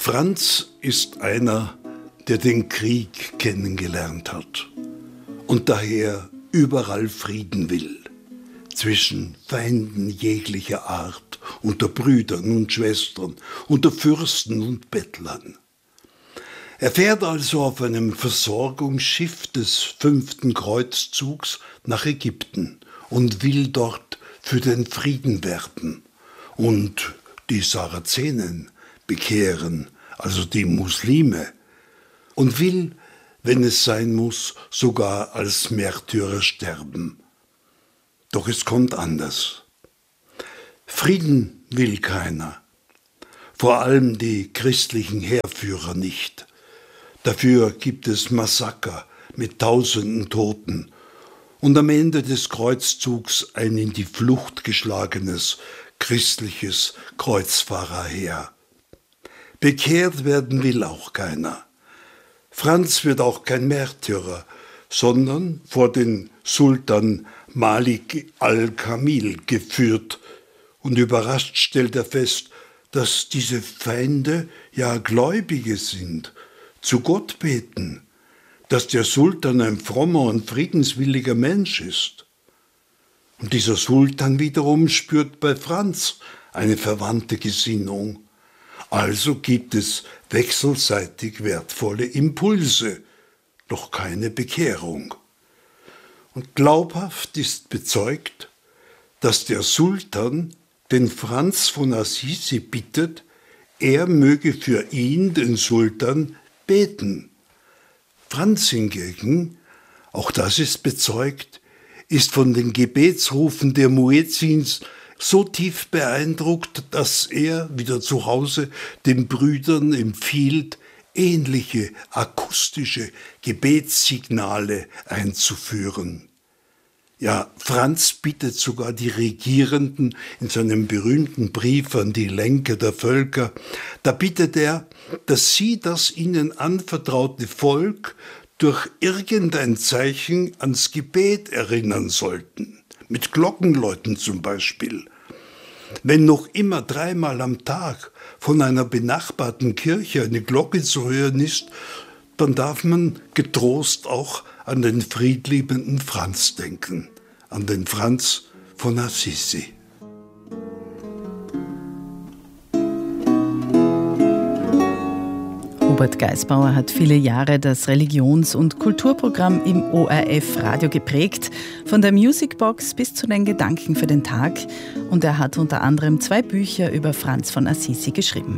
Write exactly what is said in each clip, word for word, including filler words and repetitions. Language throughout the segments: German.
Franz ist einer, der den Krieg kennengelernt hat und daher überall Frieden will, zwischen Feinden jeglicher Art, unter Brüdern und Schwestern, unter Fürsten und Bettlern. Er fährt also auf einem Versorgungsschiff des fünften Kreuzzugs nach Ägypten und will dort für den Frieden werben und die Sarazenen bekehren, also die Muslime, und will, wenn es sein muss, sogar als Märtyrer sterben. Doch es kommt anders. Frieden will keiner, vor allem die christlichen Heerführer nicht. Dafür gibt es Massaker mit tausenden Toten und am Ende des Kreuzzugs ein in die Flucht geschlagenes christliches Kreuzfahrerheer. Bekehrt werden will auch keiner. Franz wird auch kein Märtyrer, sondern vor den Sultan Malik al-Kamil geführt, und überrascht stellt er fest, dass diese Feinde ja Gläubige sind, zu Gott beten, dass der Sultan ein frommer und friedenswilliger Mensch ist. Und dieser Sultan wiederum spürt bei Franz eine verwandte Gesinnung. Also gibt es wechselseitig wertvolle Impulse, doch keine Bekehrung. Und glaubhaft ist bezeugt, dass der Sultan den Franz von Assisi bittet, er möge für ihn, den Sultan, beten. Franz hingegen, auch das ist bezeugt, ist von den Gebetsrufen der Muezzins so tief beeindruckt, dass er wieder zu Hause den Brüdern empfiehlt, ähnliche akustische Gebetssignale einzuführen. Ja, Franz bittet sogar die Regierenden in seinem berühmten Brief an die Lenker der Völker, da bittet er, dass sie das ihnen anvertraute Volk durch irgendein Zeichen ans Gebet erinnern sollten, mit Glockenläuten zum Beispiel. Wenn noch immer dreimal am Tag von einer benachbarten Kirche eine Glocke zu hören ist, dann darf man getrost auch an den friedliebenden Franz denken, an den Franz von Assisi. Hubert Geisbauer hat viele Jahre das Religions- und Kulturprogramm im O R F-Radio geprägt, von der Musicbox bis zu den Gedanken für den Tag. Und er hat unter anderem zwei Bücher über Franz von Assisi geschrieben.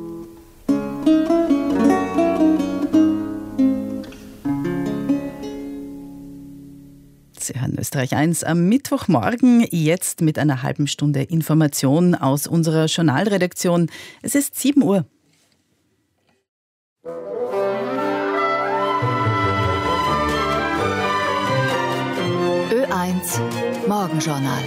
Sie hören Österreich eins am Mittwochmorgen, jetzt mit einer halben Stunde Information aus unserer Journalredaktion. Es ist sieben Uhr. Ö eins Morgenjournal.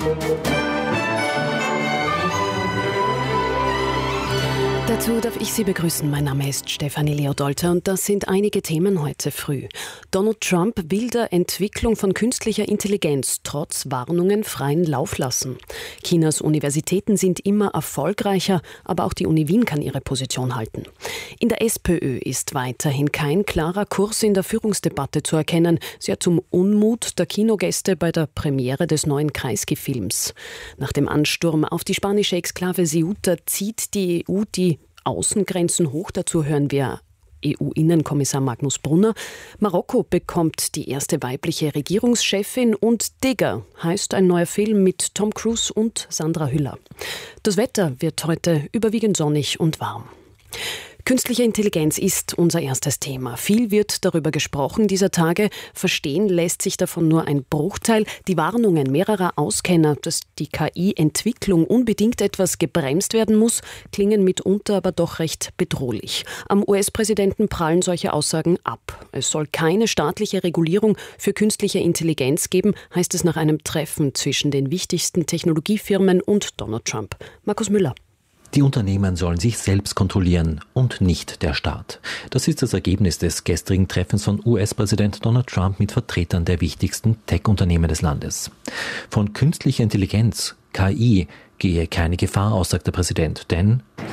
Dazu darf ich Sie begrüßen. Mein Name ist Stefanie Leodolter und das sind einige Themen heute früh. Donald Trump will der Entwicklung von künstlicher Intelligenz trotz Warnungen freien Lauf lassen. Chinas Universitäten sind immer erfolgreicher, aber auch die Uni Wien kann ihre Position halten. In der SPÖ ist weiterhin kein klarer Kurs in der Führungsdebatte zu erkennen, sehr zum Unmut der Kinogäste bei der Premiere des neuen Kreisky-Films. Nach dem Ansturm auf die spanische Exklave Ceuta zieht die E U die Außengrenzen hoch. Dazu hören wir E U-Innenkommissar Magnus Brunner. Marokko bekommt die erste weibliche Regierungschefin und Digger heißt ein neuer Film mit Tom Cruise und Sandra Hüller. Das Wetter wird heute überwiegend sonnig und warm. Künstliche Intelligenz ist unser erstes Thema. Viel wird darüber gesprochen dieser Tage. Verstehen lässt sich davon nur ein Bruchteil. Die Warnungen mehrerer Auskenner, dass die K I-Entwicklung unbedingt etwas gebremst werden muss, klingen mitunter aber doch recht bedrohlich. Am U S-Präsidenten prallen solche Aussagen ab. Es soll keine staatliche Regulierung für künstliche Intelligenz geben, heißt es nach einem Treffen zwischen den wichtigsten Technologiefirmen und Donald Trump. Markus Müller. Die Unternehmen sollen sich selbst kontrollieren und nicht der Staat. Das ist das Ergebnis des gestrigen Treffens von U S-Präsident Donald Trump mit Vertretern der wichtigsten Tech-Unternehmen des Landes. Von künstlicher Intelligenz, K I, gehe keine Gefahr aus, sagt der Präsident, denn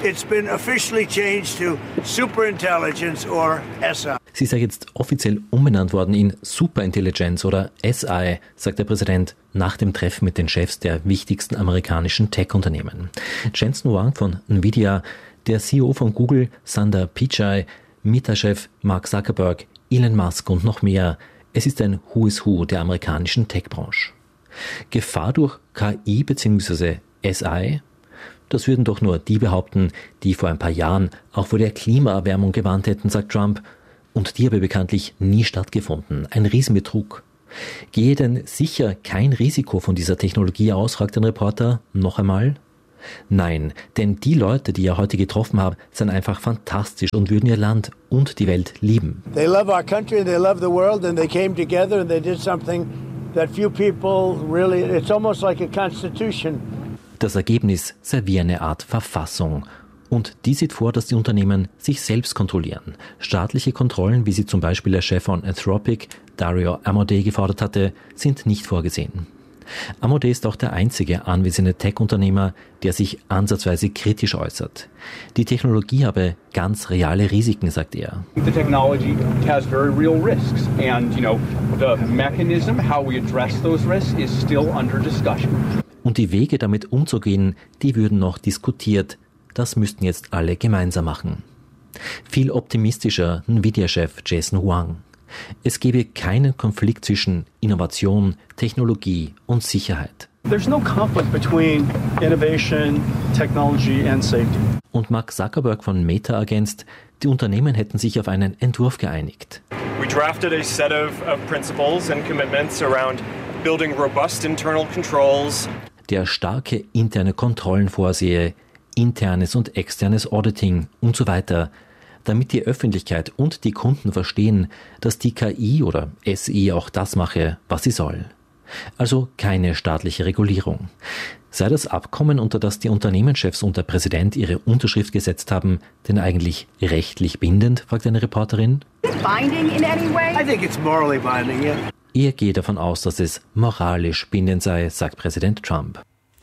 It's been officially changed to Superintelligence or S I. Sie sei jetzt offiziell umbenannt worden in Superintelligence oder S I, sagt der Präsident nach dem Treffen mit den Chefs der wichtigsten amerikanischen Tech-Unternehmen. Jensen Huang von Nvidia, der C E O von Google, Sundar Pichai, Meta-Chef Mark Zuckerberg, Elon Musk und noch mehr. Es ist ein Who is Who der amerikanischen Tech-Branche. Gefahr durch K I bzw. S I? Das würden doch nur die behaupten, die vor ein paar Jahren auch vor der Klimaerwärmung gewarnt hätten, sagt Trump. Und die habe bekanntlich nie stattgefunden. Ein Riesenbetrug. Gehe denn sicher kein Risiko von dieser Technologie aus, fragt ein Reporter noch einmal. Nein, denn die Leute, die er heute getroffen hat, sind einfach fantastisch und würden ihr Land und die Welt lieben. They love our country and they love the world and they came together and they did something that few people really, it's almost like a constitution. Das Ergebnis sei wie eine Art Verfassung. Und die sieht vor, dass die Unternehmen sich selbst kontrollieren. Staatliche Kontrollen, wie sie zum Beispiel der Chef von Anthropic, Dario Amodei, gefordert hatte, sind nicht vorgesehen. Amodei ist auch der einzige anwesende Tech-Unternehmer, der sich ansatzweise kritisch äußert. Die Technologie habe ganz reale Risiken, sagt er. The technology has very real risks and, you know, the mechanism how we address those risks is still under discussion. Und die Wege, damit umzugehen, die würden noch diskutiert. Das müssten jetzt alle gemeinsam machen. Viel optimistischer Nvidia-Chef Jensen Huang. Es gebe keinen Konflikt zwischen Innovation, Technologie und Sicherheit. There's no conflict between innovation, technology and safety. Und Mark Zuckerberg von Meta ergänzt, die Unternehmen hätten sich auf einen Entwurf geeinigt. We drafted a set of, of principles and commitments around building robust internal controls. Der starke interne Kontrollen vorsehe, internes und externes Auditing und so weiter, damit die Öffentlichkeit und die Kunden verstehen, dass die K I oder S I auch das mache, was sie soll. Also keine staatliche Regulierung. Sei das Abkommen, unter das die Unternehmenschefs und der Präsident ihre Unterschrift gesetzt haben, denn eigentlich rechtlich bindend, fragt eine Reporterin. Binding in any way? I think it's morally binding, yeah. Er gehe davon aus, dass es moralisch bindend sei, sagt Präsident Trump.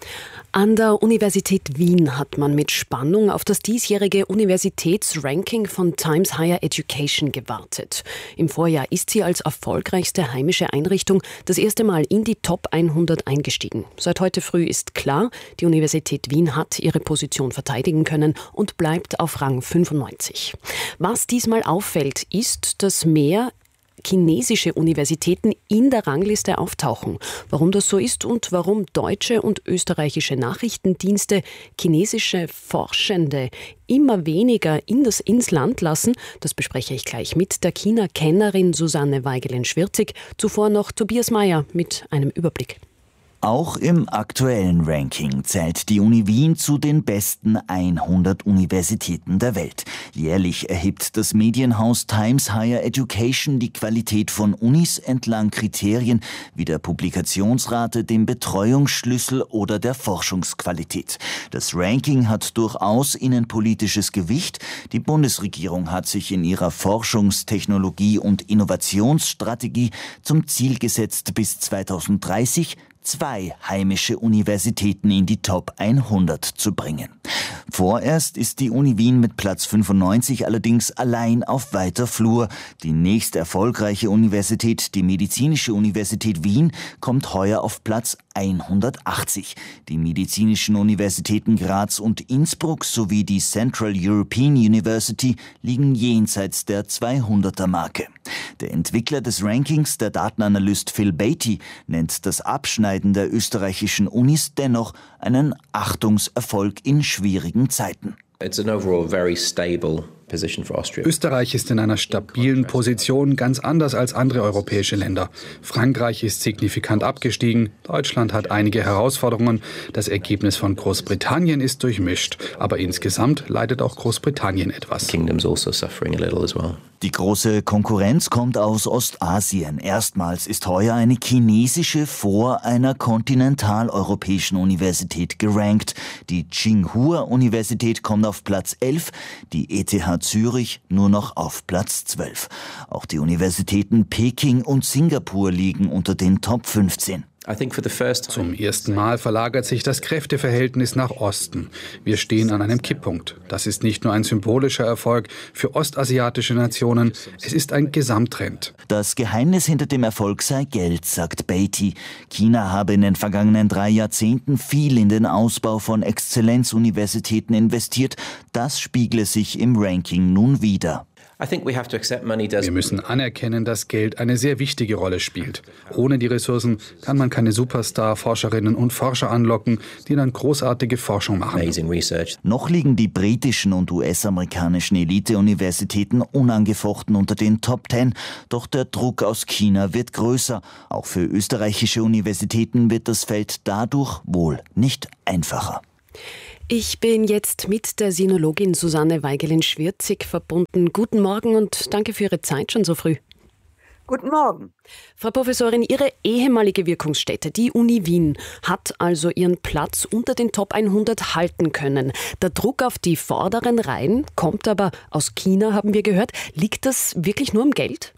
An der Universität Wien hat man mit Spannung auf das diesjährige Universitätsranking von Times Higher Education gewartet. Im Vorjahr ist sie als erfolgreichste heimische Einrichtung das erste Mal in die Top hundert eingestiegen. Seit heute früh ist klar, die Universität Wien hat ihre Position verteidigen können und bleibt auf Rang fünfundneunzig. Was diesmal auffällt, ist, dass mehr chinesische Universitäten in der Rangliste auftauchen. Warum das so ist und warum deutsche und österreichische Nachrichtendienste chinesische Forschende immer weniger in das ins Land lassen, das bespreche ich gleich mit der China-Kennerin Susanne Weigelin-Schwirzig. Zuvor noch Tobias Mayer mit einem Überblick. Auch im aktuellen Ranking zählt die Uni Wien zu den besten hundert Universitäten der Welt. Jährlich erhebt das Medienhaus Times Higher Education die Qualität von Unis entlang Kriterien wie der Publikationsrate, dem Betreuungsschlüssel oder der Forschungsqualität. Das Ranking hat durchaus innenpolitisches Gewicht. Die Bundesregierung hat sich in ihrer Forschungs-, Technologie- und Innovationsstrategie zum Ziel gesetzt, bis zweitausenddreißig zwei heimische Universitäten in die Top hundert zu bringen. Vorerst ist die Uni Wien mit Platz fünfundneunzig allerdings allein auf weiter Flur. Die nächst erfolgreiche Universität, die Medizinische Universität Wien, kommt heuer auf Platz hundertachtzig. Die medizinischen Universitäten Graz und Innsbruck sowie die Central European University liegen jenseits der zweihunderter Marke. Der Entwickler des Rankings, der Datenanalyst Phil Beatty, nennt das Abschneiden der österreichischen Unis dennoch einen Achtungserfolg in schwierigen Zeiten. It's an overall very stable position for Austria. Österreich ist in einer stabilen Position, ganz anders als andere europäische Länder. Frankreich ist signifikant abgestiegen, Deutschland hat einige Herausforderungen, das Ergebnis von Großbritannien ist durchmischt, aber insgesamt leidet auch Großbritannien etwas. Kingdom's also suffering a little as well. Die große Konkurrenz kommt aus Ostasien. Erstmals ist heuer eine chinesische vor einer kontinentaleuropäischen Universität gerankt. Die Tsinghua-Universität kommt auf Platz elf, die E T H Zürich nur noch auf Platz zwölf. Auch die Universitäten Peking und Singapur liegen unter den Top fünfzehn. Zum ersten Mal verlagert sich das Kräfteverhältnis nach Osten. Wir stehen an einem Kipppunkt. Das ist nicht nur ein symbolischer Erfolg für ostasiatische Nationen, es ist ein Gesamttrend. Das Geheimnis hinter dem Erfolg sei Geld, sagt Beatty. China habe in den vergangenen drei Jahrzehnten viel in den Ausbau von Exzellenzuniversitäten investiert. Das spiegle sich im Ranking nun wider. Wir müssen anerkennen, dass Geld eine sehr wichtige Rolle spielt. Ohne die Ressourcen kann man keine Superstar-Forscherinnen und Forscher anlocken, die dann großartige Forschung machen. Noch liegen die britischen und U S-amerikanischen Elite-Universitäten unangefochten unter den Top Ten. Doch der Druck aus China wird größer. Auch für österreichische Universitäten wird das Feld dadurch wohl nicht einfacher. Ich bin jetzt mit der Sinologin Susanne Weigelin-Schwirzig verbunden. Guten Morgen und danke für Ihre Zeit schon so früh. Guten Morgen. Frau Professorin, Ihre ehemalige Wirkungsstätte, die Uni Wien, hat also ihren Platz unter den Top hundert halten können. Der Druck auf die vorderen Reihen kommt aber aus China, haben wir gehört. Liegt das wirklich nur am Geld?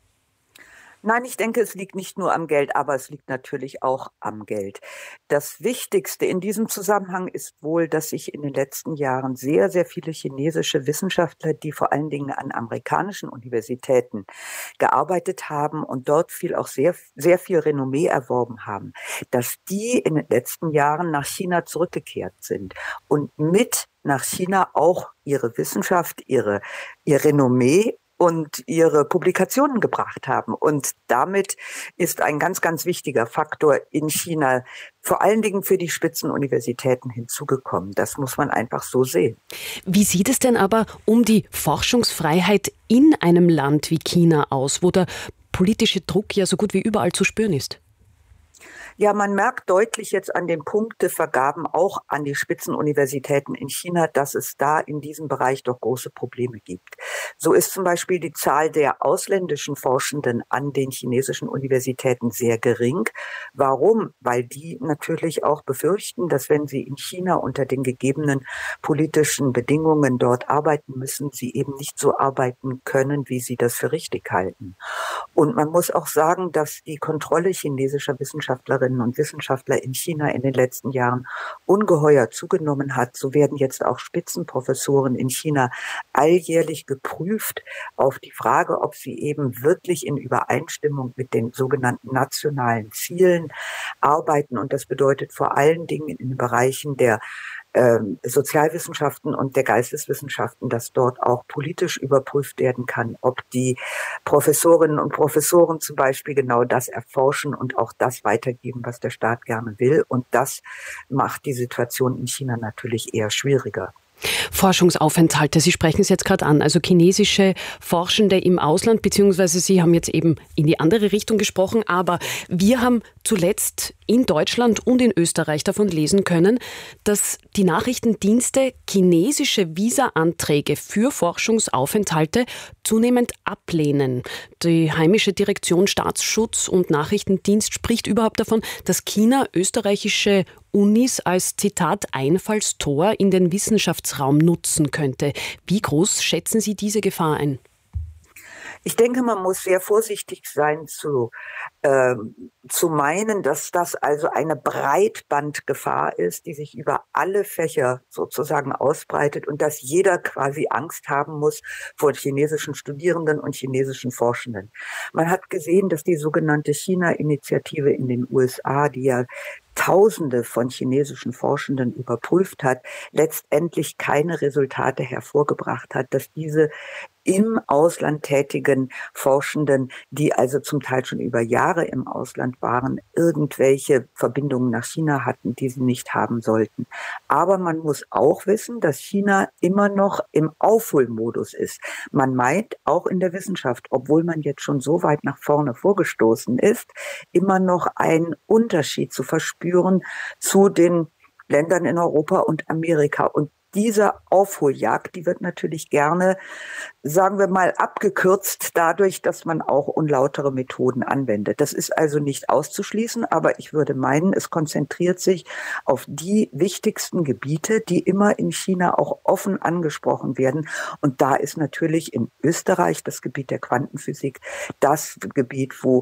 Nein, ich denke, es liegt nicht nur am Geld, aber es liegt natürlich auch am Geld. Das Wichtigste in diesem Zusammenhang ist wohl, dass sich in den letzten Jahren sehr, sehr viele chinesische Wissenschaftler, die vor allen Dingen an amerikanischen Universitäten gearbeitet haben und dort viel auch sehr, sehr viel Renommee erworben haben, dass die in den letzten Jahren nach China zurückgekehrt sind und mit nach China auch ihre Wissenschaft, ihre, ihr Renommee und ihre Publikationen gebracht haben. Und damit ist ein ganz, ganz wichtiger Faktor in China vor allen Dingen für die Spitzenuniversitäten hinzugekommen. Das muss man einfach so sehen. Wie sieht es denn aber um die Forschungsfreiheit in einem Land wie China aus, wo der politische Druck ja so gut wie überall zu spüren ist? Ja, man merkt deutlich jetzt an den Punktevergaben auch an die Spitzenuniversitäten in China, dass es da in diesem Bereich doch große Probleme gibt. So ist zum Beispiel die Zahl der ausländischen Forschenden an den chinesischen Universitäten sehr gering. Warum? Weil die natürlich auch befürchten, dass wenn sie in China unter den gegebenen politischen Bedingungen dort arbeiten müssen, sie eben nicht so arbeiten können, wie sie das für richtig halten. Und man muss auch sagen, dass die Kontrolle chinesischer Wissenschaftlerinnen und Wissenschaftler in China in den letzten Jahren ungeheuer zugenommen hat. So werden jetzt auch Spitzenprofessoren in China alljährlich geprüft auf die Frage, ob sie eben wirklich in Übereinstimmung mit den sogenannten nationalen Zielen arbeiten. Und das bedeutet vor allen Dingen in den Bereichen der Ähm, Sozialwissenschaften und der Geisteswissenschaften, dass dort auch politisch überprüft werden kann, ob die Professorinnen und Professoren zum Beispiel genau das erforschen und auch das weitergeben, was der Staat gerne will. Und das macht die Situation in China natürlich eher schwieriger. Forschungsaufenthalte, Sie sprechen es jetzt gerade an, also chinesische Forschende im Ausland, beziehungsweise Sie haben jetzt eben in die andere Richtung gesprochen, aber wir haben zuletzt in Deutschland und in Österreich davon lesen können, dass die Nachrichtendienste chinesische Visa-Anträge für Forschungsaufenthalte zunehmend ablehnen. Die heimische Direktion Staatsschutz und Nachrichtendienst spricht überhaupt davon, dass China österreichische Unis als, Zitat, Einfallstor in den Wissenschaftsraum nutzen könnte. Wie groß schätzen Sie diese Gefahr ein? Ich denke, man muss sehr vorsichtig sein zu, äh, zu meinen, dass das also eine Breitbandgefahr ist, die sich über alle Fächer sozusagen ausbreitet und dass jeder quasi Angst haben muss vor chinesischen Studierenden und chinesischen Forschenden. Man hat gesehen, dass die sogenannte China-Initiative in den U S A, die ja Tausende von chinesischen Forschenden überprüft hat, letztendlich keine Resultate hervorgebracht hat, dass diese im Ausland tätigen Forschenden, die also zum Teil schon über Jahre im Ausland waren, irgendwelche Verbindungen nach China hatten, die sie nicht haben sollten. Aber man muss auch wissen, dass China immer noch im Aufholmodus ist. Man meint auch in der Wissenschaft, obwohl man jetzt schon so weit nach vorne vorgestoßen ist, immer noch einen Unterschied zu verspüren zu den Ländern in Europa und Amerika. Und diese Aufholjagd, die wird natürlich gerne, sagen wir mal, abgekürzt dadurch, dass man auch unlautere Methoden anwendet. Das ist also nicht auszuschließen, aber ich würde meinen, es konzentriert sich auf die wichtigsten Gebiete, die immer in China auch offen angesprochen werden. Und da ist natürlich in Österreich das Gebiet der Quantenphysik das Gebiet, wo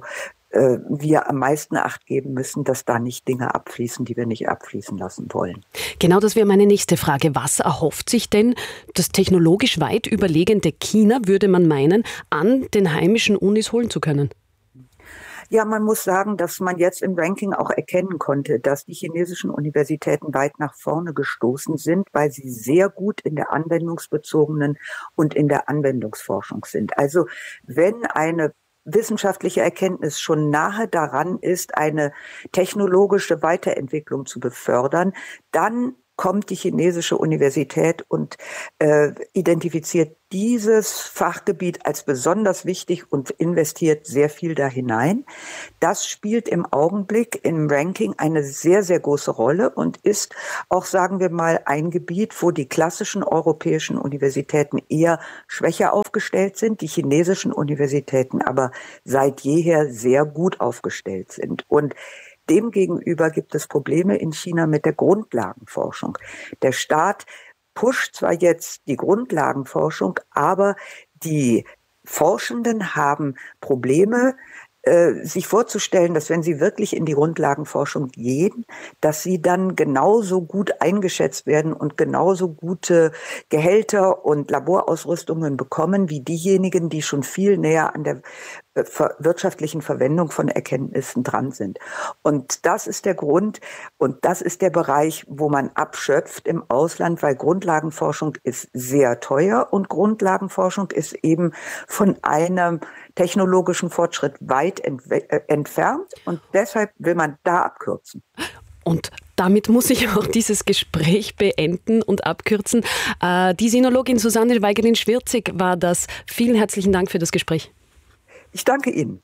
äh, wir am meisten Acht geben müssen, dass da nicht Dinge abfließen, die wir nicht abfließen lassen wollen. Genau, das wäre meine nächste Frage. Was erhofft sich denn das technologisch weit überlegene China, würde man meinen, an den heimischen Unis holen zu können? Ja, man muss sagen, dass man jetzt im Ranking auch erkennen konnte, dass die chinesischen Universitäten weit nach vorne gestoßen sind, weil sie sehr gut in der anwendungsbezogenen und in der Anwendungsforschung sind. Also wenn eine wissenschaftliche Erkenntnis schon nahe daran ist, eine technologische Weiterentwicklung zu befördern, dann kommt die chinesische Universität und äh, identifiziert dieses Fachgebiet als besonders wichtig und investiert sehr viel da hinein. Das spielt im Augenblick im Ranking eine sehr, sehr große Rolle und ist auch, sagen wir mal, ein Gebiet, wo die klassischen europäischen Universitäten eher schwächer aufgestellt sind, die chinesischen Universitäten aber seit jeher sehr gut aufgestellt sind. Und demgegenüber gibt es Probleme in China mit der Grundlagenforschung. Der Staat pusht zwar jetzt die Grundlagenforschung, aber die Forschenden haben Probleme, äh, sich vorzustellen, dass wenn sie wirklich in die Grundlagenforschung gehen, dass sie dann genauso gut eingeschätzt werden und genauso gute Gehälter und Laborausrüstungen bekommen wie diejenigen, die schon viel näher an der wirtschaftlichen Verwendung von Erkenntnissen dran sind. Und das ist der Grund und das ist der Bereich, wo man abschöpft im Ausland, weil Grundlagenforschung ist sehr teuer und Grundlagenforschung ist eben von einem technologischen Fortschritt weit entfernt und deshalb will man da abkürzen. Und damit muss ich auch dieses Gespräch beenden und abkürzen. Äh, die Sinologin Susanne Weigelin-Schwirzig war das. Vielen herzlichen Dank für das Gespräch. Ich danke Ihnen.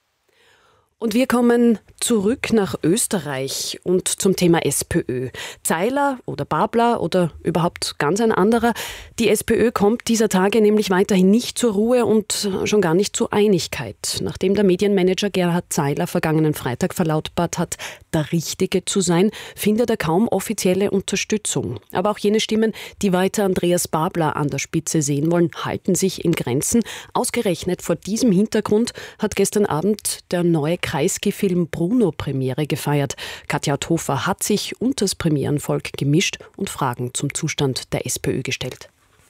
Und wir kommen zurück nach Österreich und zum Thema SPÖ. Zeiler oder Babler oder überhaupt ganz ein anderer. Die SPÖ kommt dieser Tage nämlich weiterhin nicht zur Ruhe und schon gar nicht zur Einigkeit. Nachdem der Medienmanager Gerhard Zeiler vergangenen Freitag verlautbart hat, der Richtige zu sein, findet er kaum offizielle Unterstützung. Aber auch jene Stimmen, die weiter Andreas Babler an der Spitze sehen wollen, halten sich in Grenzen. Ausgerechnet vor diesem Hintergrund hat gestern Abend der neue Kreisky-Film Bruno Premiere gefeiert. Katja Hofer hat sich unter das Premierenvolk gemischt und Fragen zum Zustand der SPÖ gestellt.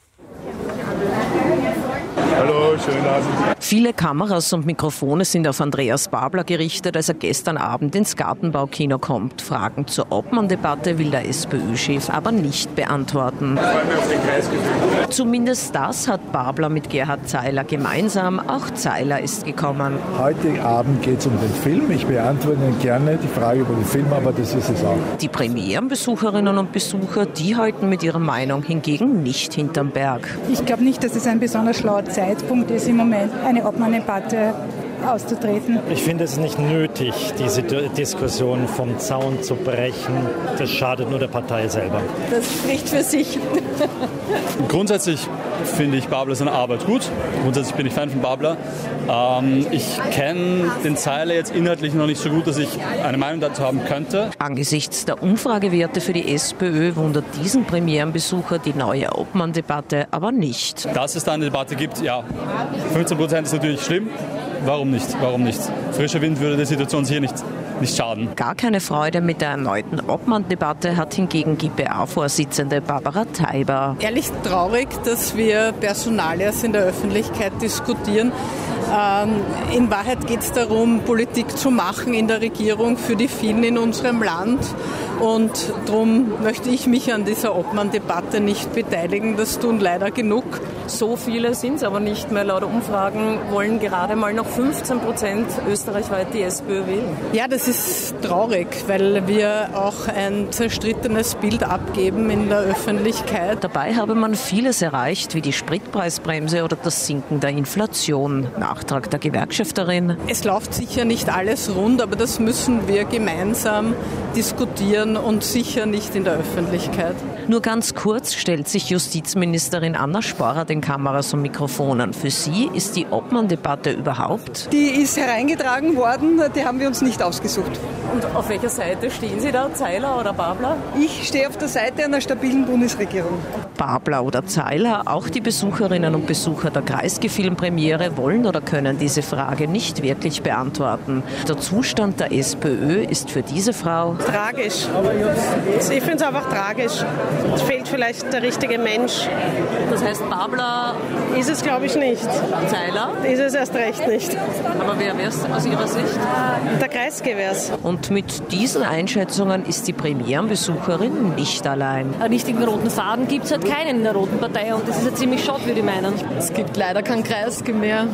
Hallo, schönen Abend. Viele Kameras und Mikrofone sind auf Andreas Babler gerichtet, als er gestern Abend ins Gartenbaukino kommt. Fragen zur Obmann-Debatte will der SPÖ-Chef aber nicht beantworten. Zumindest das hat Babler mit Gerhard Zeiler gemeinsam. Auch Zeiler ist gekommen. Heute Abend geht es um den Film. Ich beantworte Ihnen gerne die Frage über den Film, aber das ist es auch. Die Premierenbesucherinnen und Besucher, die halten mit ihrer Meinung hingegen nicht hinterm Berg. Ich glaube nicht, dass es ein besonders schlauer Zeitpunkt ist, im Moment eine Obmann-Debatte auszutreten. Ich finde es nicht nötig, diese Diskussion vom Zaun zu brechen. Das schadet nur der Partei selber. Das spricht für sich. Grundsätzlich finde ich Babler seine Arbeit gut. Grundsätzlich bin ich Fan von Babler. Ähm, ich kenne den Zeiler jetzt inhaltlich noch nicht so gut, dass ich eine Meinung dazu haben könnte. Angesichts der Umfragewerte für die SPÖ wundert diesen Premierenbesucher die neue Obmann-Debatte aber nicht. Dass es da eine Debatte gibt, ja, fünfzehn Prozent ist natürlich schlimm. Warum nicht? Warum nicht? Frischer Wind würde der Situation hier nicht, nicht schaden. Gar keine Freude mit der erneuten Obmann-Debatte hat hingegen G P A-Vorsitzende Barbara Teiber. Ehrlich traurig, dass wir Personalias in der Öffentlichkeit diskutieren. Ähm, in Wahrheit geht es darum, Politik zu machen in der Regierung für die vielen in unserem Land. Und darum möchte ich mich an dieser Obmann-Debatte nicht beteiligen. Das tun leider genug. So viele sind es aber nicht mehr. Laut Umfragen wollen gerade mal noch fünfzehn Prozent österreichweit die SPÖ wählen. Ja, das ist traurig, weil wir auch ein zerstrittenes Bild abgeben in der Öffentlichkeit. Dabei habe man vieles erreicht, wie die Spritpreisbremse oder das Sinken der Inflation. Nachtrag der Gewerkschafterin. Es läuft sicher nicht alles rund, aber das müssen wir gemeinsam diskutieren und sicher nicht in der Öffentlichkeit. Nur ganz kurz stellt sich Justizministerin Anna Sporrer den Kameras und Mikrofonen. Für sie ist die Obmann-Debatte überhaupt? Die ist hereingetragen worden, die haben wir uns nicht ausgesucht. Und auf welcher Seite stehen Sie da, Zeiler oder Babler? Ich stehe auf der Seite einer stabilen Bundesregierung. Babler oder Zeiler, auch die Besucherinnen und Besucher der Kreisky-Filmpremiere wollen oder können diese Frage nicht wirklich beantworten. Der Zustand der SPÖ ist für diese Frau tragisch. Ich finde es einfach tragisch. Es fehlt vielleicht der richtige Mensch. Das heißt, Babler ist es, glaube ich, nicht. Zeiler? Ist es erst recht nicht. Aber wer wäre es aus Ihrer Sicht? Der Kreisky wäre es. Und mit diesen Einschätzungen ist die Premierenbesucherin nicht allein. Einen richtigen roten Faden gibt es halt keinen in der Roten Partei und das ist ja ziemlich schade, würde ich meinen. Es gibt leider keinen Kreisky mehr.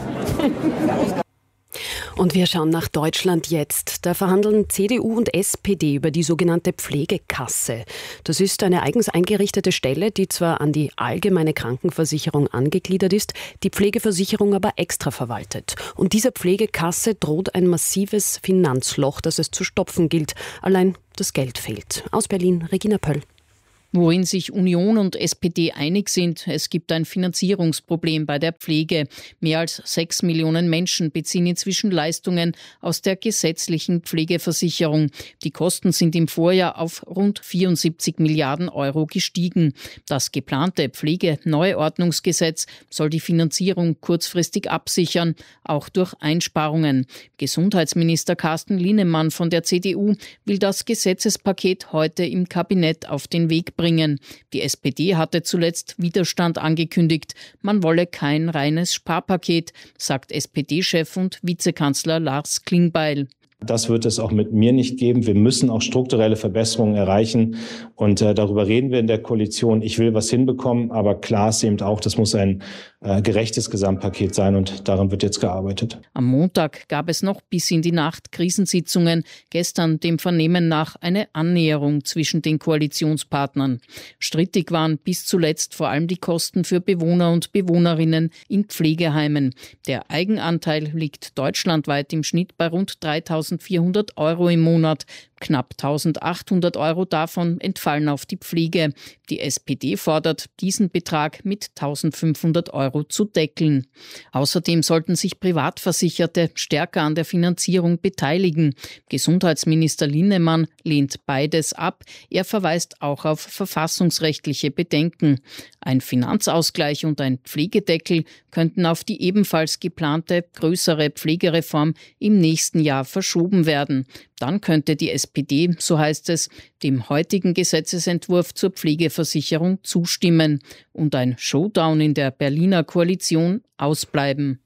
Und wir schauen nach Deutschland jetzt. Da verhandeln C D U und S P D über die sogenannte Pflegekasse. Das ist eine eigens eingerichtete Stelle, die zwar an die allgemeine Krankenversicherung angegliedert ist, die Pflegeversicherung aber extra verwaltet. Und dieser Pflegekasse droht ein massives Finanzloch, das es zu stopfen gilt. Allein das Geld fehlt. Aus Berlin, Regina Pöll. Worin sich Union und S P D einig sind, es gibt ein Finanzierungsproblem bei der Pflege. Mehr als sechs Millionen Menschen beziehen inzwischen Leistungen aus der gesetzlichen Pflegeversicherung. Die Kosten sind im Vorjahr auf rund vierundsiebzig Milliarden Euro gestiegen. Das geplante Pflegeneuordnungsgesetz soll die Finanzierung kurzfristig absichern, auch durch Einsparungen. Gesundheitsminister Carsten Linnemann von der C D U will das Gesetzespaket heute im Kabinett auf den Weg bringen. Die S P D hatte zuletzt Widerstand angekündigt. Man wolle kein reines Sparpaket, sagt S P D-Chef und Vizekanzler Lars Klingbeil. Das wird es auch mit mir nicht geben. Wir müssen auch strukturelle Verbesserungen erreichen. Und äh, darüber reden wir in der Koalition. Ich will was hinbekommen, aber klar ist eben auch, das muss ein äh, gerechtes Gesamtpaket sein und daran wird jetzt gearbeitet. Am Montag gab es noch bis in die Nacht Krisensitzungen. Gestern dem Vernehmen nach eine Annäherung zwischen den Koalitionspartnern. Strittig waren bis zuletzt vor allem die Kosten für Bewohner und Bewohnerinnen in Pflegeheimen. Der Eigenanteil liegt deutschlandweit im Schnitt bei rund dreitausendvierhundert Euro im Monat. Knapp eintausendachthundert Euro davon entfallen auf die Pflege. Die S P D fordert, diesen Betrag mit eintausendfünfhundert Euro zu deckeln. Außerdem sollten sich Privatversicherte stärker an der Finanzierung beteiligen. Gesundheitsminister Linnemann lehnt beides ab. Er verweist auch auf verfassungsrechtliche Bedenken. Ein Finanzausgleich und ein Pflegedeckel könnten auf die ebenfalls geplante größere Pflegereform im nächsten Jahr verschoben werden. Dann könnte die S P D, so heißt es, dem heutigen Gesetzesentwurf zur Pflegeversicherung zustimmen und ein Showdown in der Berliner Koalition ausbleiben.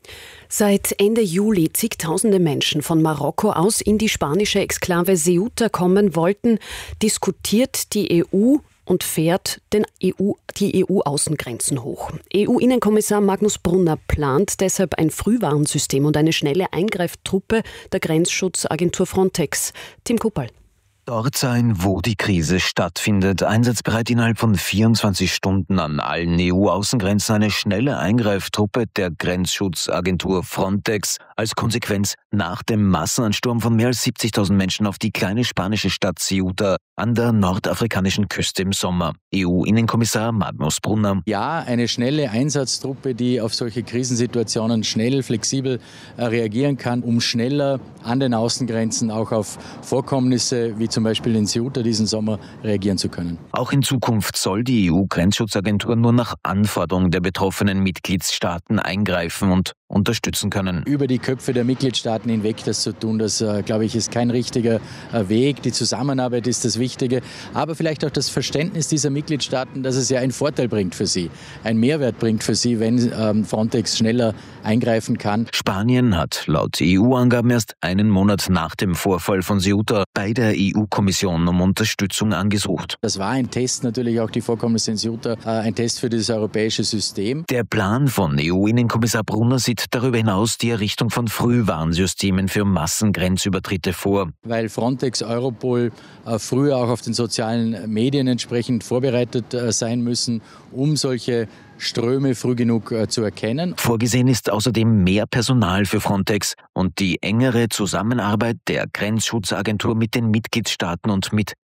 Seit Ende Juli zigtausende Menschen von Marokko aus in die spanische Exklave Ceuta kommen wollten, diskutiert die E U und fährt den E U, die E U-Außengrenzen hoch. E U-Innenkommissar Magnus Brunner plant deshalb ein Frühwarnsystem und eine schnelle Eingreiftruppe der Grenzschutzagentur Frontex. Tim Kuppal. Dort sein, wo die Krise stattfindet. Einsatzbereit innerhalb von vierundzwanzig Stunden an allen E U-Außengrenzen eine schnelle Eingreiftruppe der Grenzschutzagentur Frontex. Als Konsequenz nach dem Massenansturm von mehr als siebzigtausend Menschen auf die kleine spanische Stadt Ceuta an der nordafrikanischen Küste im Sommer. E U-Innenkommissar Magnus Brunner. Ja, eine schnelle Einsatztruppe, die auf solche Krisensituationen schnell, flexibel reagieren kann, um schneller an den Außengrenzen auch auf Vorkommnisse wie zum Beispiel in Ceuta diesen Sommer reagieren zu können. Auch in Zukunft soll die E U-Grenzschutzagentur nur nach Anforderung der betroffenen Mitgliedstaaten eingreifen und unterstützen können. Über die Köpfe der Mitgliedstaaten hinweg das zu tun, das, äh, glaube ich, ist kein richtiger äh, Weg. Die Zusammenarbeit ist das Wichtige, aber vielleicht auch das Verständnis dieser Mitgliedstaaten, dass es ja einen Vorteil bringt für sie, einen Mehrwert bringt für sie, wenn ähm, Frontex schneller eingreifen kann. Spanien hat laut E U-Angaben erst einen Monat nach dem Vorfall von Ceuta bei der E U-Kommission um Unterstützung angesucht. Das war ein Test, natürlich auch die Vorkommnisse in Ceuta, äh, ein Test für das europäische System. Der Plan von E U-Innenkommissar Brunner sieht darüber hinaus die Errichtung von Frühwarnsystemen für Massengrenzübertritte vor. Weil Frontex, Europol äh, früher auch auf den sozialen Medien entsprechend vorbereitet äh, sein müssen, um solche Ströme früh genug äh, zu erkennen. Vorgesehen ist außerdem mehr Personal für Frontex und die engere Zusammenarbeit der Grenzschutzagentur mit den Mitgliedstaaten und mit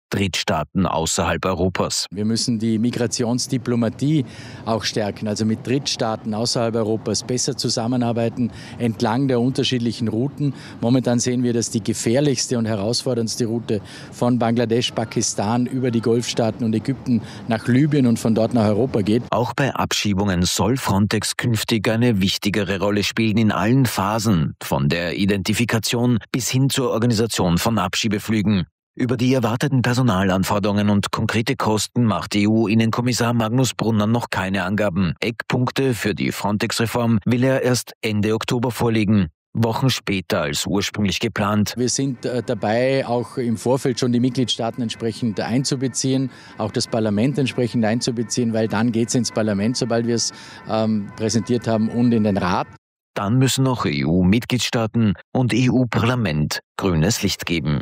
Drittstaaten außerhalb Europas. Wir müssen die Migrationsdiplomatie auch stärken, also mit Drittstaaten außerhalb Europas besser zusammenarbeiten entlang der unterschiedlichen Routen. Momentan sehen wir, dass die gefährlichste und herausforderndste Route von Bangladesch, Pakistan über die Golfstaaten und Ägypten nach Libyen und von dort nach Europa geht. Auch bei Abschiebungen soll Frontex künftig eine wichtigere Rolle spielen in allen Phasen, von der Identifikation bis hin zur Organisation von Abschiebeflügen. Über die erwarteten Personalanforderungen und konkrete Kosten macht E U-Innenkommissar Magnus Brunner noch keine Angaben. Eckpunkte für die Frontex-Reform will er erst Ende Oktober vorlegen. Wochen später als ursprünglich geplant. Wir sind äh, dabei, auch im Vorfeld schon die Mitgliedstaaten entsprechend einzubeziehen, auch das Parlament entsprechend einzubeziehen, weil dann geht es ins Parlament, sobald wir es ähm, präsentiert haben, und in den Rat. Dann müssen noch E U-Mitgliedstaaten und E U-Parlament grünes Licht geben.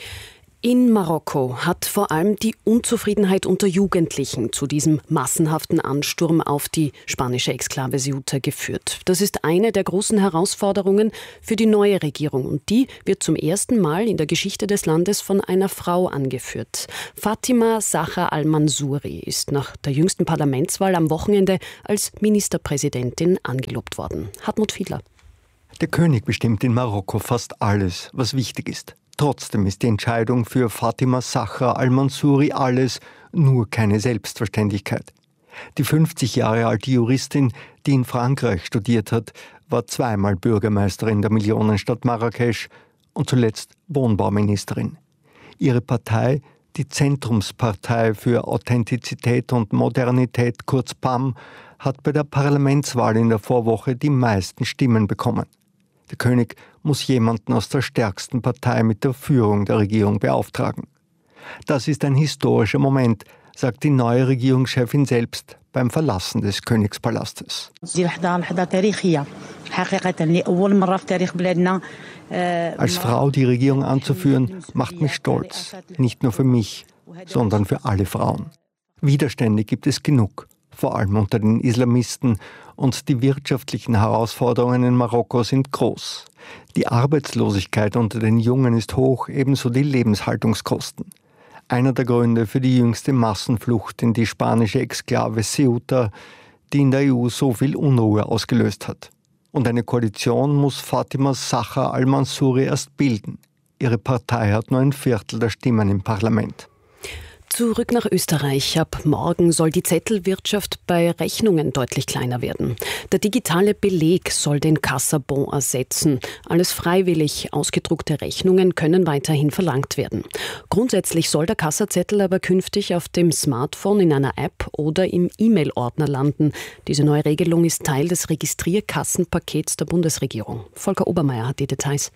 In Marokko hat vor allem die Unzufriedenheit unter Jugendlichen zu diesem massenhaften Ansturm auf die spanische Exklave Ceuta geführt. Das ist eine der großen Herausforderungen für die neue Regierung und die wird zum ersten Mal in der Geschichte des Landes von einer Frau angeführt. Fatima Sacha al-Mansouri ist nach der jüngsten Parlamentswahl am Wochenende als Ministerpräsidentin angelobt worden. Hartmut Fiedler. Der König bestimmt in Marokko fast alles, was wichtig ist. Trotzdem ist die Entscheidung für Fatima Sacha al-Mansouri alles, nur keine Selbstverständlichkeit. Die fünfzig Jahre alte Juristin, die in Frankreich studiert hat, war zweimal Bürgermeisterin der Millionenstadt Marrakesch und zuletzt Wohnbauministerin. Ihre Partei, die Zentrumspartei für Authentizität und Modernität, kurz P A M, hat bei der Parlamentswahl in der Vorwoche die meisten Stimmen bekommen. Der König muss jemanden aus der stärksten Partei mit der Führung der Regierung beauftragen. Das ist ein historischer Moment, sagt die neue Regierungschefin selbst beim Verlassen des Königspalastes. Als Frau die Regierung anzuführen, macht mich stolz. Nicht nur für mich, sondern für alle Frauen. Widerstände gibt es genug, vor allem unter den Islamisten, und die wirtschaftlichen Herausforderungen in Marokko sind groß. Die Arbeitslosigkeit unter den Jungen ist hoch, ebenso die Lebenshaltungskosten. Einer der Gründe für die jüngste Massenflucht in die spanische Exklave Ceuta, die in der E U so viel Unruhe ausgelöst hat. Und eine Koalition muss Fatima Sacha al-Mansouri erst bilden. Ihre Partei hat nur ein Viertel der Stimmen im Parlament. Zurück nach Österreich. Ab morgen soll die Zettelwirtschaft bei Rechnungen deutlich kleiner werden. Der digitale Beleg soll den Kassabon ersetzen. Alles freiwillig. Ausgedruckte Rechnungen können weiterhin verlangt werden. Grundsätzlich soll der Kassazettel aber künftig auf dem Smartphone in einer App oder im E-Mail-Ordner landen. Diese neue Regelung ist Teil des Registrierkassenpakets der Bundesregierung. Volker Obermeier hat die Details.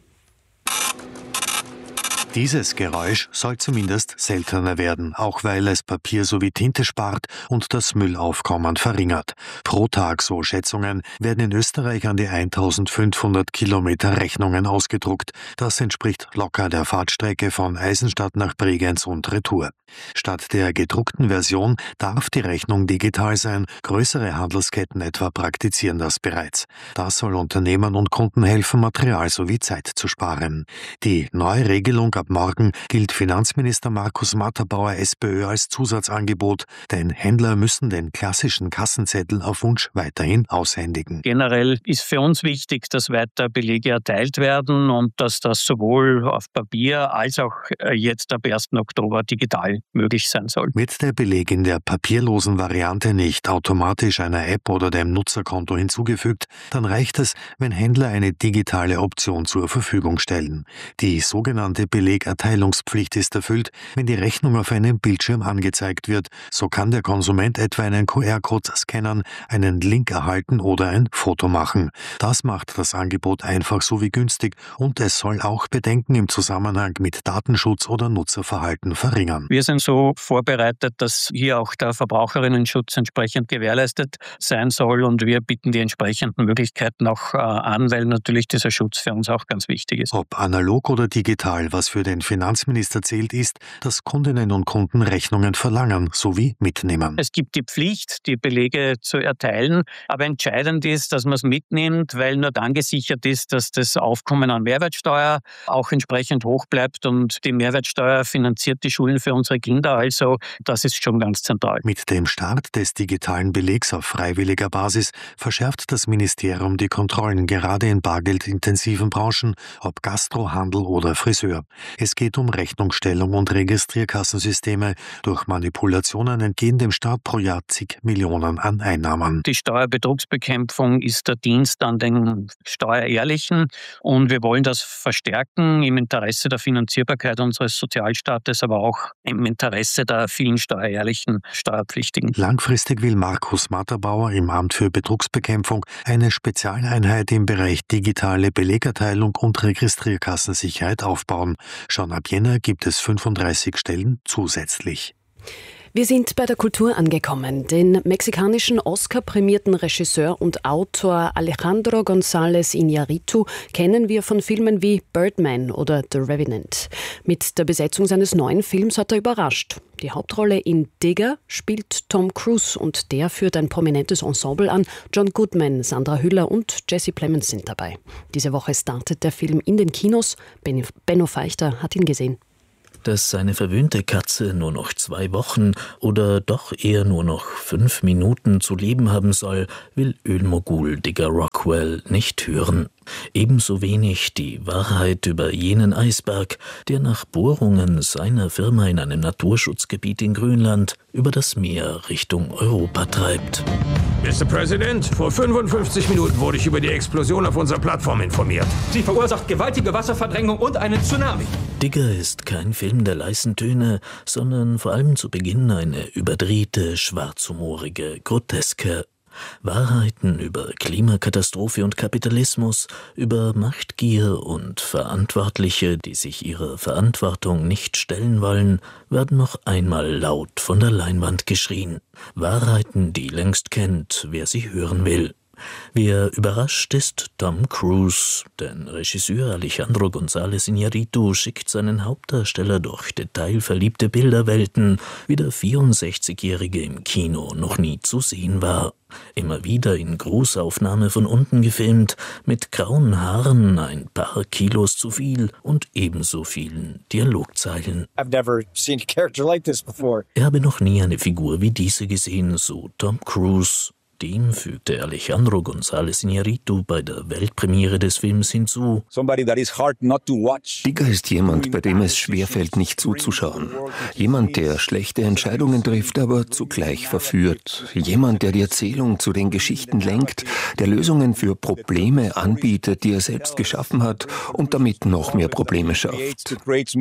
Dieses Geräusch soll zumindest seltener werden, auch weil es Papier sowie Tinte spart und das Müllaufkommen verringert. Pro Tag, so Schätzungen, werden in Österreich an die eintausendfünfhundert Kilometer Rechnungen ausgedruckt. Das entspricht locker der Fahrtstrecke von Eisenstadt nach Bregenz und Retour. Statt der gedruckten Version darf die Rechnung digital sein. Größere Handelsketten etwa praktizieren das bereits. Das soll Unternehmen und Kunden helfen, Material sowie Zeit zu sparen. Die neue Regelung ab morgen gilt Finanzminister Markus Matterbauer SPÖ als Zusatzangebot, denn Händler müssen den klassischen Kassenzettel auf Wunsch weiterhin aushändigen. Generell ist für uns wichtig, dass weiter Belege erteilt werden und dass das sowohl auf Papier als auch jetzt ab ersten Oktober digital möglich sein soll. Wird der Beleg in der papierlosen Variante nicht automatisch einer App oder dem Nutzerkonto hinzugefügt, dann reicht es, wenn Händler eine digitale Option zur Verfügung stellen. Die sogenannte Belegerteilungspflicht ist erfüllt, wenn die Rechnung auf einem Bildschirm angezeigt wird. So kann der Konsument etwa einen Q R-Code scannen, einen Link erhalten oder ein Foto machen. Das macht das Angebot einfach sowie günstig und es soll auch Bedenken im Zusammenhang mit Datenschutz oder Nutzerverhalten verringern. Wir sind so vorbereitet, dass hier auch der Verbraucherinnenschutz entsprechend gewährleistet sein soll und wir bieten die entsprechenden Möglichkeiten auch äh, an, weil natürlich dieser Schutz für uns auch ganz wichtig ist. Ob analog oder digital, was für für den Finanzminister zählt, ist, dass Kundinnen und Kunden Rechnungen verlangen sowie mitnehmen. Es gibt die Pflicht, die Belege zu erteilen, aber entscheidend ist, dass man es mitnimmt, weil nur dann gesichert ist, dass das Aufkommen an Mehrwertsteuer auch entsprechend hoch bleibt und die Mehrwertsteuer finanziert die Schulen für unsere Kinder, also das ist schon ganz zentral. Mit dem Start des digitalen Belegs auf freiwilliger Basis verschärft das Ministerium die Kontrollen, gerade in bargeldintensiven Branchen, ob Gastro, Handel oder Friseur. Es geht um Rechnungsstellung und Registrierkassensysteme. Durch Manipulationen entgehen dem Staat pro Jahr zig Millionen an Einnahmen. Die Steuerbetrugsbekämpfung ist der Dienst an den Steuerehrlichen und wir wollen das verstärken im Interesse der Finanzierbarkeit unseres Sozialstaates, aber auch im Interesse der vielen steuerehrlichen Steuerpflichtigen. Langfristig will Markus Matterbauer im Amt für Betrugsbekämpfung eine Spezialeinheit im Bereich digitale Belegerteilung und Registrierkassensicherheit aufbauen. Schon ab Jänner gibt es fünfunddreißig Stellen zusätzlich. Wir sind bei der Kultur angekommen. Den mexikanischen Oscar-prämierten Regisseur und Autor Alejandro González Iñárritu kennen wir von Filmen wie Birdman oder The Revenant. Mit der Besetzung seines neuen Films hat er überrascht. Die Hauptrolle in Digger spielt Tom Cruise und der führt ein prominentes Ensemble an. John Goodman, Sandra Hüller und Jesse Plemons sind dabei. Diese Woche startet der Film in den Kinos. Benno Feichter hat ihn gesehen. Dass seine verwöhnte Katze nur noch zwei Wochen oder doch eher nur noch fünf Minuten zu leben haben soll, will Ölmogul Digger Rockwell nicht hören. Ebenso wenig die Wahrheit über jenen Eisberg, der nach Bohrungen seiner Firma in einem Naturschutzgebiet in Grönland über das Meer Richtung Europa treibt. Mister President, vor fünfundfünfzig Minuten wurde ich über die Explosion auf unserer Plattform informiert. Sie verursacht gewaltige Wasserverdrängung und einen Tsunami. Digger ist kein Film der leisen Töne, sondern vor allem zu Beginn eine überdrehte, schwarzhumorige Groteske. Wahrheiten über Klimakatastrophe und Kapitalismus, über Machtgier und Verantwortliche, die sich ihrer Verantwortung nicht stellen wollen, werden noch einmal laut von der Leinwand geschrien. Wahrheiten, die längst kennt, wer sie hören will. Wer überrascht ist Tom Cruise, denn Regisseur Alejandro González Iñárritu schickt seinen Hauptdarsteller durch detailverliebte Bilderwelten, wie der vierundsechzigjährige im Kino noch nie zu sehen war. Immer wieder in Großaufnahme von unten gefilmt, mit grauen Haaren, ein paar Kilos zu viel und ebenso vielen Dialogzeilen. I've never seen a character like this before. Er habe noch nie eine Figur wie diese gesehen, so Tom Cruise. Dem fügte Alejandro González Iñárritu bei der Weltpremiere des Films hinzu. Digger ist jemand, bei dem es schwerfällt, nicht zuzuschauen. Jemand, der schlechte Entscheidungen trifft, aber zugleich verführt. Jemand, der die Erzählung zu den Geschichten lenkt, der Lösungen für Probleme anbietet, die er selbst geschaffen hat und damit noch mehr Probleme schafft.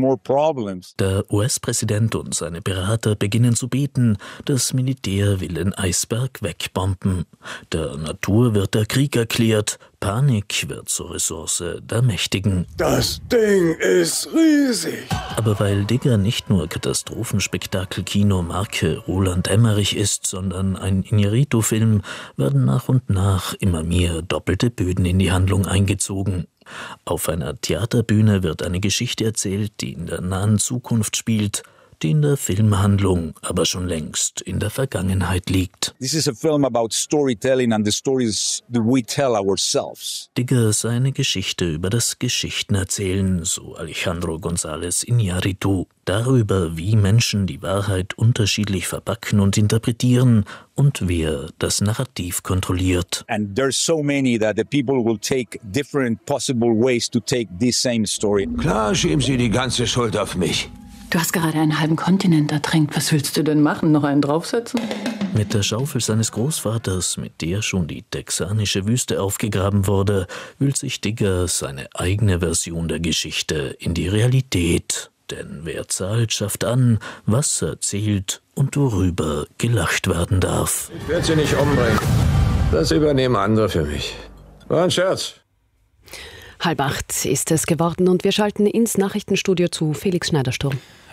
Der U S-Präsident und seine Berater beginnen zu beten, das Militär will den Eisberg wegbomben. Der Natur wird der Krieg erklärt, Panik wird zur Ressource der Mächtigen. Das Ding ist riesig. Aber weil Digger nicht nur Katastrophenspektakel-Kino Marke Roland Emmerich ist, sondern ein Iñárritu-Film, werden nach und nach immer mehr doppelte Böden in die Handlung eingezogen. Auf einer Theaterbühne wird eine Geschichte erzählt, die in der nahen Zukunft spielt, die in der Filmhandlung aber schon längst in der Vergangenheit liegt. This is a film about storytelling and the stories that we tell ourselves. Digger sei eine Geschichte über das Geschichtenerzählen, so Alejandro González Iñárritu. Darüber, wie Menschen die Wahrheit unterschiedlich verpacken und interpretieren und wer das Narrativ kontrolliert. And there's so many that the people will take different possible ways to take this same story. Klar, schieben Sie die ganze Schuld auf mich. Du hast gerade einen halben Kontinent ertränkt. Was willst du denn machen? Noch einen draufsetzen? Mit der Schaufel seines Großvaters, mit der schon die texanische Wüste aufgegraben wurde, wühlt sich Digger seine eigene Version der Geschichte in die Realität. Denn wer zahlt, schafft an, was erzählt und worüber gelacht werden darf. Ich werde sie nicht umbringen. Das übernehmen andere für mich. War ein Scherz. Halb acht ist es geworden und wir schalten ins Nachrichtenstudio zu Felix Schneidersturm.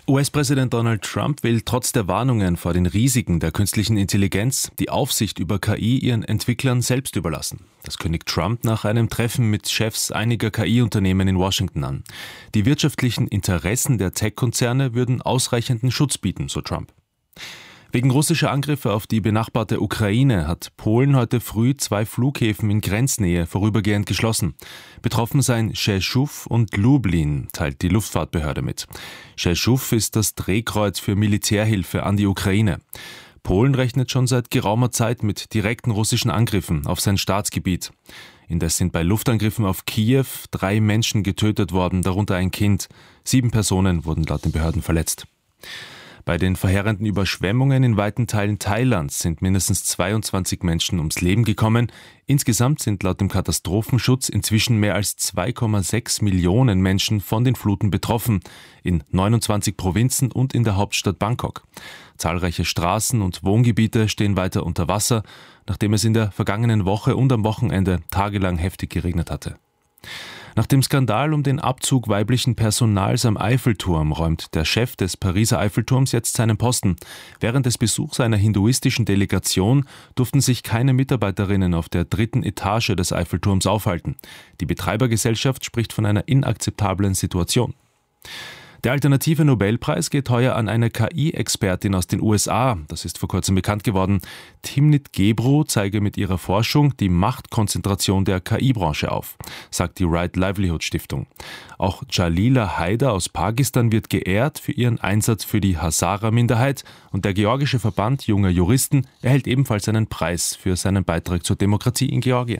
U S-Präsident Donald Trump will trotz der Warnungen vor den Risiken der künstlichen Intelligenz die Aufsicht über K I ihren Entwicklern selbst überlassen. Das kündigt Trump nach einem Treffen mit Chefs einiger K I-Unternehmen in Washington an. Die wirtschaftlichen Interessen der Tech-Konzerne würden ausreichenden Schutz bieten, so Trump. Wegen russischer Angriffe auf die benachbarte Ukraine hat Polen heute früh zwei Flughäfen in Grenznähe vorübergehend geschlossen. Betroffen seien Rzeszów und Lublin, teilt die Luftfahrtbehörde mit. Rzeszów ist das Drehkreuz für Militärhilfe an die Ukraine. Polen rechnet schon seit geraumer Zeit mit direkten russischen Angriffen auf sein Staatsgebiet. Indes sind bei Luftangriffen auf Kiew drei Menschen getötet worden, darunter ein Kind. Sieben Personen wurden laut den Behörden verletzt. Bei den verheerenden Überschwemmungen in weiten Teilen Thailands sind mindestens zweiundzwanzig Menschen ums Leben gekommen. Insgesamt sind laut dem Katastrophenschutz inzwischen mehr als zwei Komma sechs Millionen Menschen von den Fluten betroffen, in neunundzwanzig Provinzen und in der Hauptstadt Bangkok. Zahlreiche Straßen und Wohngebiete stehen weiter unter Wasser, nachdem es in der vergangenen Woche und am Wochenende tagelang heftig geregnet hatte. Nach dem Skandal um den Abzug weiblichen Personals am Eiffelturm räumt der Chef des Pariser Eiffelturms jetzt seinen Posten. Während des Besuchs einer hinduistischen Delegation durften sich keine Mitarbeiterinnen auf der dritten Etage des Eiffelturms aufhalten. Die Betreibergesellschaft spricht von einer inakzeptablen Situation. Der alternative Nobelpreis geht heuer an eine K I-Expertin aus den U S A. Das ist vor kurzem bekannt geworden. Timnit Gebru zeige mit ihrer Forschung die Machtkonzentration der K I-Branche auf, sagt die Right Livelihood Stiftung. Auch Jalila Haider aus Pakistan wird geehrt für ihren Einsatz für die Hazara-Minderheit und der georgische Verband junger Juristen erhält ebenfalls einen Preis für seinen Beitrag zur Demokratie in Georgien.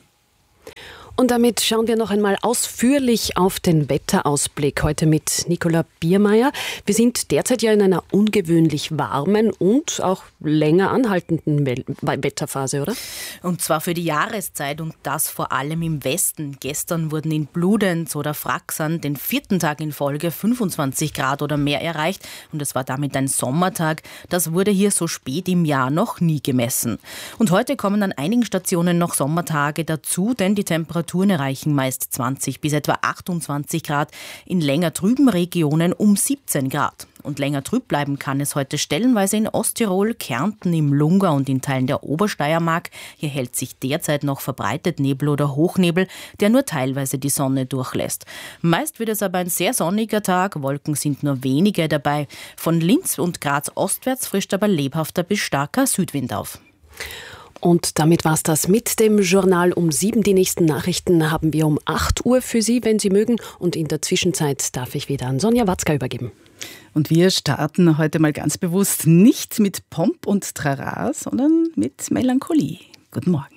Und damit schauen wir noch einmal ausführlich auf den Wetterausblick. Heute mit Nicola Biermeier. Wir sind derzeit ja in einer ungewöhnlich warmen und auch länger anhaltenden Wetterphase, oder? Und zwar für die Jahreszeit und das vor allem im Westen. Gestern wurden in Bludenz oder Fraxern den vierten Tag in Folge fünfundzwanzig Grad oder mehr erreicht. Und es war damit ein Sommertag. Das wurde hier so spät im Jahr noch nie gemessen. Und heute kommen an einigen Stationen noch Sommertage dazu, denn die Temperatur Temperaturen erreichen meist zwanzig bis etwa achtundzwanzig Grad, in länger trüben Regionen um siebzehn Grad. Und länger trüb bleiben kann es heute stellenweise in Osttirol, Kärnten, im Lungau und in Teilen der Obersteiermark. Hier hält sich derzeit noch verbreitet Nebel oder Hochnebel, der nur teilweise die Sonne durchlässt. Meist wird es aber ein sehr sonniger Tag, Wolken sind nur wenige dabei. Von Linz und Graz ostwärts frischt aber lebhafter bis starker Südwind auf. Und damit war's das mit dem Journal um sieben. Die nächsten Nachrichten haben wir um acht Uhr für Sie, wenn Sie mögen. Und in der Zwischenzeit darf ich wieder an Sonja Watzka übergeben. Und wir starten heute mal ganz bewusst nicht mit Pomp und Trara, sondern mit Melancholie. Guten Morgen.